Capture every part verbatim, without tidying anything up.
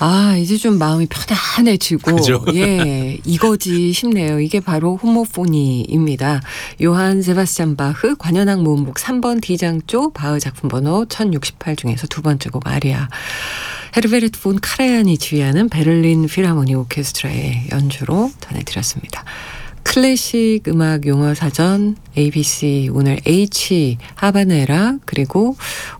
아, 이제 좀 마음이 편안해지고 그죠? 예, 이거지 싶네요. 이게 바로 호모포니입니다. 요한 세바스찬 바흐 관현악 모음곡 삼 번 D장조 바흐 작품 번호 천육십팔 중에서 두 번째 곡 아리아. 헤르베르트 폰 카라얀이 지휘하는 베를린 필하모니 오케스트라의 연주로 전해드렸습니다. 클래식 음악 용어 사전 에이비씨 오늘 H 하바네라 그리고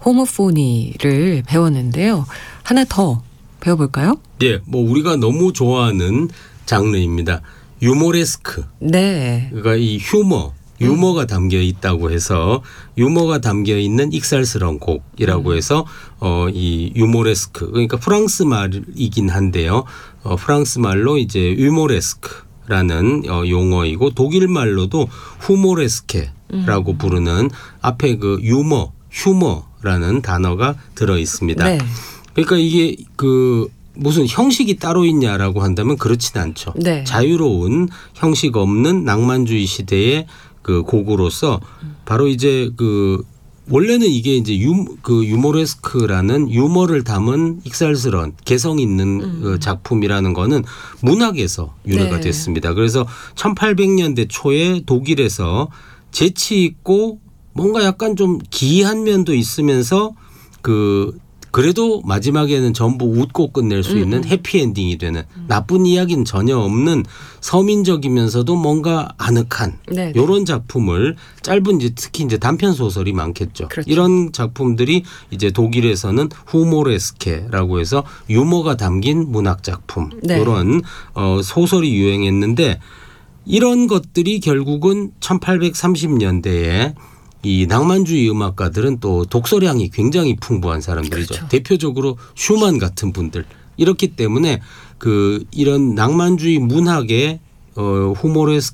호모포니를 배웠는데요. 하나 더 배워볼까요? 예, 뭐 우리가 너무 좋아하는 장르입니다. 유모레스크. 네. 그러니까 이 휴머, 유머가 음. 담겨 있다고 해서 유머가 담겨 있는 익살스러운 곡이라고 음. 해서 어, 이 유모레스크. 그러니까 프랑스 말이긴 한데요. 어, 프랑스 말로 이제 유모레스크. 라는 용어이고 독일 말로도 후모레스케라고 음. 부르는 앞에 그 유머, 휴머라는 단어가 들어 있습니다. 네. 그러니까 이게 그 무슨 형식이 따로 있냐라고 한다면 그렇진 않죠. 네. 자유로운 형식 없는 낭만주의 시대의 그 곡으로서 바로 이제 그 원래는 이게 이제 유, 그 유모레스크라는 유머를 담은 익살스러운 개성 있는 음. 그 작품이라는 거는 문학에서 유래가 네. 됐습니다. 그래서 천팔백 년대 초에 독일에서 재치 있고 뭔가 약간 좀 기이한 면도 있으면서 그 그래도 마지막에는 전부 웃고 끝낼 수 있는 음. 해피엔딩이 되는 음. 나쁜 이야기는 전혀 없는 서민적이면서도 뭔가 아늑한 네네. 이런 작품을 짧은 이제 특히 이제 단편 소설이 많겠죠. 그렇죠. 이런 작품들이 이제 독일에서는 후모레스케라고 해서 유머가 담긴 문학 작품 네. 이런 어, 소설이 유행했는데 이런 것들이 결국은 천팔백삼십 년대에 이 낭만주의 음악가들은 또 독서량이 굉장히 풍부한 사람들이죠. 그렇죠. 대표적으로 슈만 같은 분들. 이렇기 때문에 그 이런 낭만주의 문학의 어, 후모레스